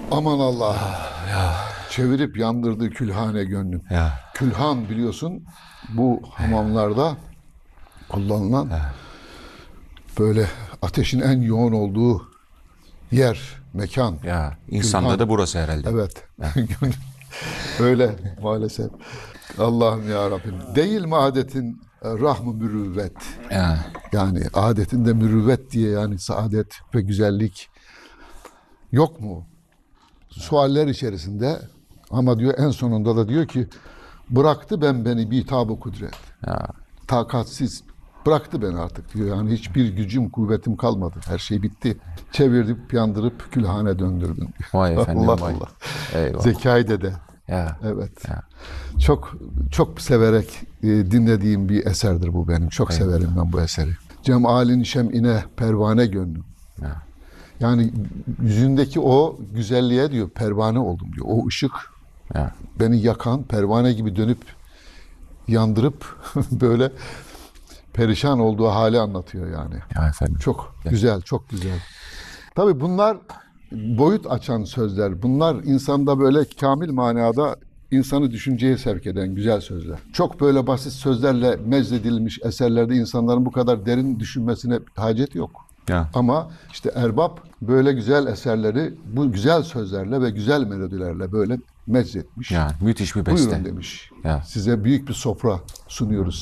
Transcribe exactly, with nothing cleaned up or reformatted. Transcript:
Aman Allah. Ya. Çevirip yandırdı külhane gönlüm. Ya. Külhan biliyorsun bu hamamlarda kullanılan böyle ateşin en yoğun olduğu yer, mekan. Ya. İnsanda Külhan. da burası herhalde. Evet. Öyle maalesef. Allah'ım ya Rabbim. Değil mi adetin rahm-ı mürüvvet? Ya. Yani adetinde mürüvvet diye yani saadet ve güzellik yok mu? Sualler içerisinde ama diyor en sonunda da diyor ki bıraktı ben beni bitab-ı kudret. Ya. Takatsiz bıraktı beni artık diyor. Yani hiçbir gücüm, kuvvetim kalmadı. Her şey bitti. Çevirip yandırıp külhane döndürdün. Vay efendim Allah vay. Allah. Eyvallah. Zekai Dede. Ya. Evet. Ya. Çok çok severek e, dinlediğim bir eserdir bu benim. Çok Eyvallah. severim ben bu eseri. Cemalin şem'ine pervane gönlüm. Ya. Yani yüzündeki o güzelliğe diyor pervane oldum diyor. O ışık Ya. beni yakan, pervane gibi dönüp yandırıp böyle perişan olduğu hali anlatıyor yani. Ya efendim. Çok güzel, çok güzel. Tabii bunlar boyut açan sözler. Bunlar insanda böyle kamil manada insanı düşünceye sevk eden güzel sözler. Çok böyle basit sözlerle meczedilmiş eserlerde insanların bu kadar derin düşünmesine hacet yok. Ya. Ama işte erbap böyle güzel eserleri bu güzel sözlerle ve güzel melodilerle böyle meczetmiş. Ya. Müthiş bir beste. Buyurun demiş. Ya. Size büyük bir sofra sunuyoruz.